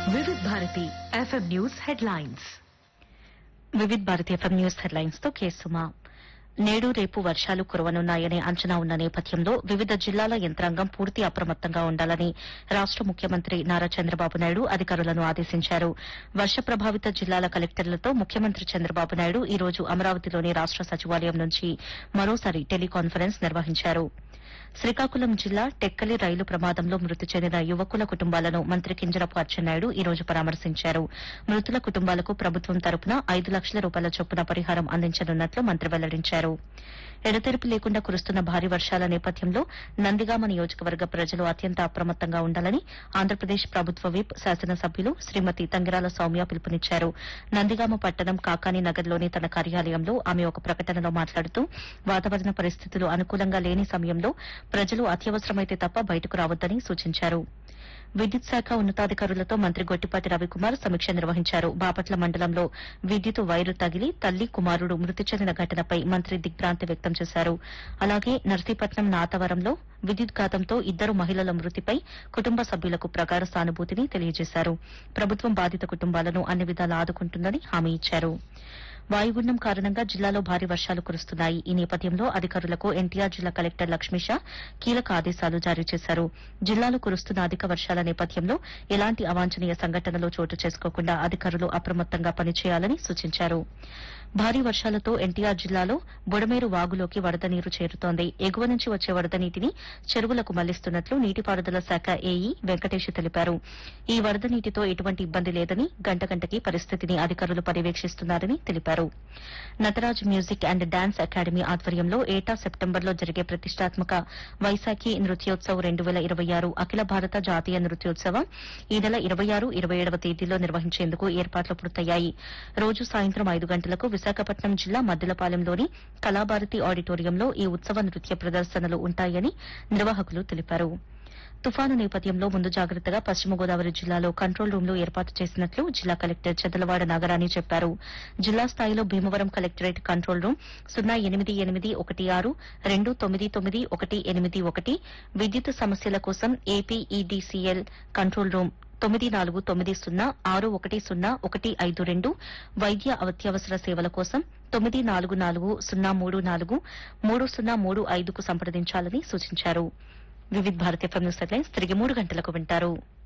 Vividh Bharati FM news headlines. Vividh Bharati FM news headlines తో కేసుమా. నేడు రేపు వర్షాలు కురవనున్నాయనే అంచనా ఉన్న నేపథ్యంలో వివిధ జిల్లాల యంత్రాంగం పూర్తి అప్రమత్తంగా ఉండాలని రాష్ట ముఖ్యమంత్రి నారా చంద్రబాబు నాయుడు అధికారులను ఆదేశించారు. వర్ష ప్రభావిత జిల్లాల కలెక్టర్లతో ముఖ్యమంత్రి చంద్రబాబు నాయుడు ఈ రోజు అమరావతిలోని రాష్ట సచివాలయం నుంచి మరోసారి టెలికాన్ఫరెన్స్ నిర్వహించారు. శ్రీకాకుళం జిల్లా టెక్కలి రైలు ప్రమాదంలో మృతి చెందిన యువకుల కుటుంబాలను మంత్రి కింజరాపు అచ్చెన్నాయుడు ఈ రోజు పరామర్శించారు. మృతుల కుటుంబాలకు ప్రభుత్వం తరపున 5 లక్షల రూపాయల చొప్పున పరిహారం అందించనున్నట్లు మంత్రి వెల్లడించారు. ఎడతెరిపి లేకుండా కురుస్తున్న భారీ వర్షాల నేపథ్యంలో నందిగామ నియోజకవర్గ ప్రజలు అత్యంత అప్రమత్తంగా ఉండాలని ఆంధ్రప్రదేశ్ ప్రభుత్వ విప్ శాసనసభ్యులు శ్రీమతి తంగిరాల సౌమ్య పిలుపునిచ్చారు. నందిగామ పట్టణం కాకానీ నగర్లోని తన కార్యాలయంలో ఆమె ఒక ప్రకటనలో మాట్లాడుతూ వాతావరణ పరిస్థితులు అనుకూలంగా లేని సమయంలో ప్రజలు అత్యవసరమైతే తప్ప బయటకు రావద్దని సూచించారు. విద్యుత్ శాఖ ఉన్నతాధికారులతో మంత్రి గొట్టిపాటి రవికుమార్ సమీక్ష నిర్వహించారు. బాపట్ల మండలంలో విద్యుత్ వైరు తగిలి తల్లి కుమారుడు మృతి చెందిన ఘటనపై మంత్రి దిగ్భ్రాంతి వ్యక్తం చేశారు. అలాగే నర్సీపట్నం నాతవరంలో విద్యుద్ఘాతంతో 2 మహిళల మృతిపై కుటుంబ సభ్యులకు ప్రగాఢ సానుభూతిని తెలియజేశారు. ప్రభుత్వం బాధిత కుటుంబాలను అన్ని విధాలా ఆదుకుంటుందని హామీ ఇచ్చారు. వాయుగుండం కారణంగా జిల్లాలో భారీ వర్షాలు కురుస్తున్నాయి. ఈ నేపథ్యంలో అధికారులకు ఎన్టీఆర్ జిల్లా కలెక్టర్ లక్ష్మీషా కీలక ఆదేశాలు జారీ చేశారు. జిల్లాలో కురుస్తున్న అధిక వర్షాల నేపథ్యంలో ఎలాంటి అవాంఛనీయ సంఘటనలు చోటు చేసుకోకుండా అధికారులు అప్రమత్తంగా పనిచేయాలని సూచించారు. భారీ వర్షాలతో ఎన్టీఆర్ జిల్లాలో బుడమేరు వాగులోకి వరద నీరు చేరుతోంది. ఎగువ నుంచి వచ్చే వరద నీటిని చెరువులకు మళ్లిస్తున్నట్లు నీటిపారుదల శాఖ ఏఈ వెంకటేష్ తెలిపారు. ఈ వరద నీటితో ఎటువంటి ఇబ్బంది లేదని గంటకి పరిస్థితిని అధికారులు పర్యవేక్షిస్తున్నారని తెలిపారు. Nataraj music and dance academy ఆధ్వర్యంలో ఏటా సెప్టెంబర్లో జరిగే ప్రతిష్టాత్మక వైశాఖి నృత్యోత్సవ్ 2026 అఖిల భారత జాతీయ నృత్యోత్సవం ఈ నెల 26, 27వ తేదీల్లో నిర్వహించేందుకు ఏర్పాట్లు పూర్తయ్యాయి. రోజు సాయంత్రం 5 గంటలకు విశాఖపట్నం జిల్లా మద్దిలపాలెంలోని కళాభారతి ఆడిటోరియంలో ఈ ఉత్సవ నృత్య ప్రదర్శనలు ఉంటాయని నిర్వాహకులు తెలిపారు. తుఫాను నేపథ్యంలో ముందు జాగ్రత్తగా పశ్చిమ గోదావరి జిల్లాలో కంట్రోల్ రూమ్లు ఏర్పాటు చేసినట్లు జిల్లా కలెక్టర్ చదలవాడ నాగరాణి చెప్పారు. జిల్లా స్థాయిలో భీమవరం కలెక్టరేట్ కంట్రోల్ రూమ్ 08816299181, విద్యుత్ సమస్యల కోసం ఏపీఈడీసీఎల్ కంట్రోల్ రూమ్ 9490610152, వైద్య అత్యవసర సేవల కోసం 9440343035కు సంప్రదించాలని సూచించారు. వివిధ భారతీయ ఎఫ్ఎం న్యూస్ హెడ్లైన్స్ తిరిగి 3 గంటలకు వింటారు.